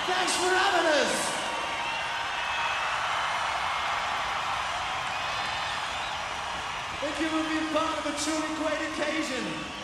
Thanks for having us. Thank you for being part of a truly great occasion.